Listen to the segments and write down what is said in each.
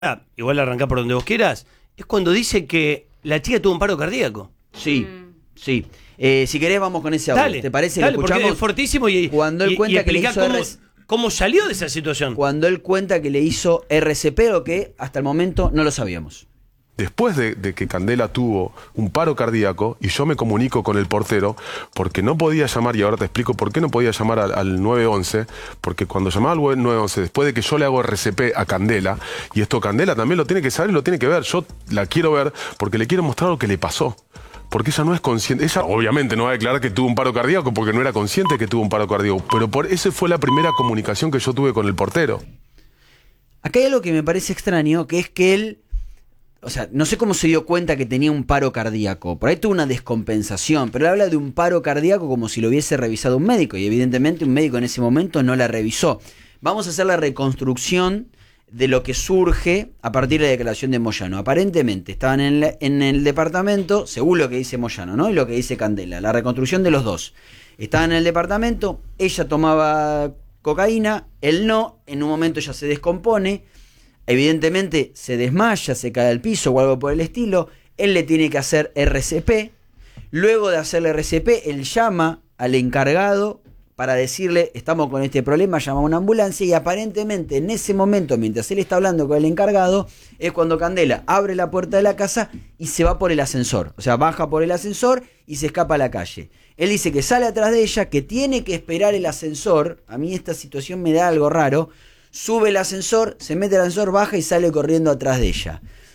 igual arrancá por donde vos quieras, es cuando dice que la chica tuvo un paro cardíaco. Sí, sí. Si querés vamos con ese audio. Dale, ¿Te parece? dale, Lo porque escuchamos es fortísimo y cuando él cuenta que le hizo cómo salió de esa situación. Cuando él cuenta que le hizo RCP, o que hasta el momento no lo sabíamos. Después de que Candela tuvo un paro cardíaco y yo me comunico con el portero porque no podía llamar, y ahora te explico por qué no podía llamar al 911, porque cuando llamaba al 911, después de que yo le hago RCP a Candela, y esto Candela también lo tiene que saber y lo tiene que ver, yo la quiero ver porque le quiero mostrar lo que le pasó. Porque ella no es consciente, ella obviamente no va a declarar que tuvo un paro cardíaco porque no era consciente que tuvo un paro cardíaco, pero esa fue la primera comunicación que yo tuve con el portero. Acá hay algo que me parece extraño, que es que él, o sea, no sé cómo se dio cuenta que tenía un paro cardíaco. Por ahí tuvo una descompensación, pero él habla de un paro cardíaco como si lo hubiese revisado un médico, y evidentemente un médico en ese momento no la revisó. Vamos a hacer la reconstrucción de lo que surge a partir de la declaración de Moyano. Aparentemente estaban en el departamento, según lo que dice Moyano, ¿no? Y lo que dice Candela, la reconstrucción de los dos. Estaban en el departamento, ella tomaba cocaína, él no, en un momento ella se descompone, evidentemente se desmaya, se cae al piso o algo por el estilo, él le tiene que hacer RCP, luego de hacerle RCP, él llama al encargado para decirle, estamos con este problema, llama a una ambulancia, y aparentemente en ese momento, mientras él está hablando con el encargado, es cuando Candela abre la puerta de la casa y se va por el ascensor, o sea, baja por el ascensor y se escapa a la calle. Él dice que sale atrás de ella, que tiene que esperar el ascensor, a mí esta situación me da algo raro, sube el ascensor, se mete al ascensor, baja y sale corriendo atrás de ella.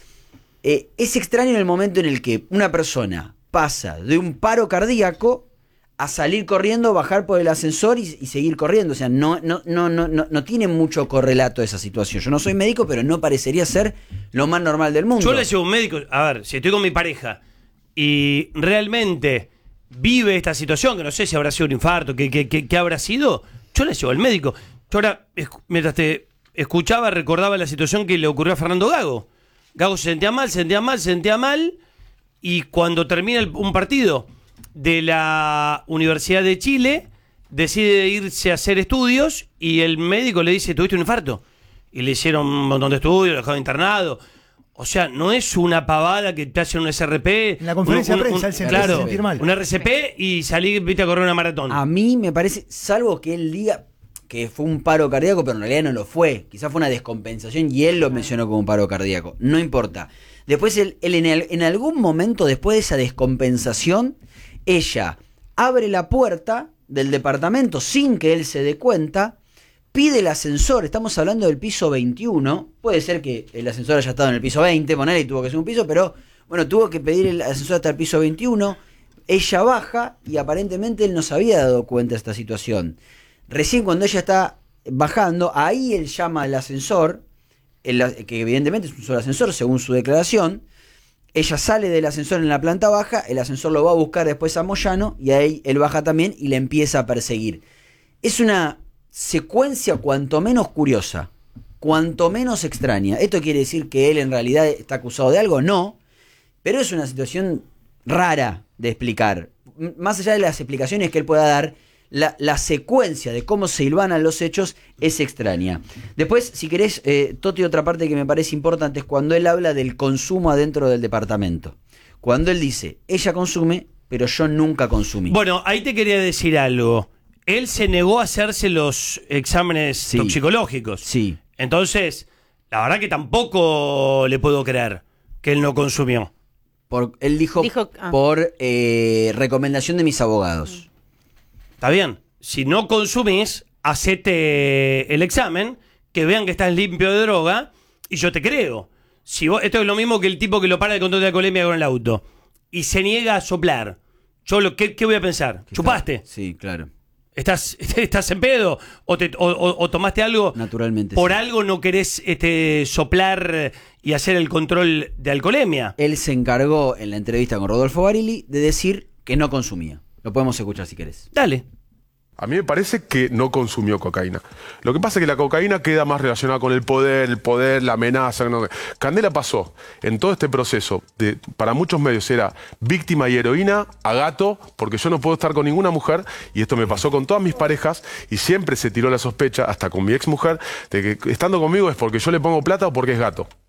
Es extraño en el momento en el que una persona pasa de un paro cardíaco a salir corriendo, bajar por el ascensor y seguir corriendo. O sea, no tiene mucho correlato esa situación. Yo no soy médico, pero no parecería ser lo más normal del mundo. Yo le llevo a un médico, a ver, si estoy con mi pareja y realmente vive esta situación, que no sé si habrá sido un infarto, que habrá sido, yo le llevo al médico. Yo ahora, mientras te escuchaba, recordaba la situación que le ocurrió a Fernando Gago. Gago se sentía mal, y cuando termina un partido de la Universidad de Chile, decide irse a hacer estudios y el médico le dice, tuviste un infarto. Y le hicieron un montón de estudios, lo dejaron internado. O sea, no es una pavada que te hacen un SRP. En la conferencia de prensa él se empieza a sentir mal. Un RCP y salí, viste, a correr una maratón. A mí me parece, salvo que él diga que fue un paro cardíaco, pero en realidad no lo fue. Quizás fue una descompensación y él lo mencionó como un paro cardíaco. No importa. Después él en algún momento, después de esa descompensación, ella abre la puerta del departamento sin que él se dé cuenta, pide el ascensor, estamos hablando del piso 21, puede ser que el ascensor haya estado en el piso 20, ponele, y tuvo que ser un piso, pero bueno, tuvo que pedir el ascensor hasta el piso 21, ella baja y aparentemente él no se había dado cuenta de esta situación. Recién cuando ella está bajando, ahí él llama al ascensor, que evidentemente es un solo ascensor según su declaración. Ella sale del ascensor en la planta baja, el ascensor lo va a buscar después a Moyano y ahí él baja también y le empieza a perseguir. Es una secuencia cuanto menos curiosa, cuanto menos extraña. ¿Esto quiere decir que él en realidad está acusado de algo? No, pero es una situación rara de explicar. Más allá de las explicaciones que él pueda dar, la secuencia de cómo se hilvanan los hechos es extraña. Después, si querés, Toti, otra parte que me parece importante es cuando él habla del consumo adentro del departamento. Cuando él dice, ella consume, pero yo nunca consumí. Bueno, ahí te quería decir algo. Él se negó a hacerse los exámenes toxicológicos. Sí. Entonces, la verdad que tampoco le puedo creer que él no consumió. Él dijo por recomendación de mis abogados. Está bien, si no consumís, hacete el examen, que vean que estás limpio de droga, y yo te creo. Si vos, esto es lo mismo que el tipo que lo para de control de alcoholemia con el auto, y se niega a soplar. ¿Qué voy a pensar? ¿Chupaste? Sí, claro. ¿Estás en pedo? ¿O tomaste algo? Naturalmente. ¿Por algo no querés soplar y hacer el control de alcoholemia? Él se encargó en la entrevista con Rodolfo Barili de decir que no consumía. Lo podemos escuchar si querés. Dale. A mí me parece que no consumió cocaína. Lo que pasa es que la cocaína queda más relacionada con el poder, la amenaza. No. Candela pasó en todo este proceso, para muchos medios era víctima y heroína a gato, porque yo no puedo estar con ninguna mujer, y esto me pasó con todas mis parejas, y siempre se tiró la sospecha, hasta con mi ex mujer, de que estando conmigo es porque yo le pongo plata o porque es gato.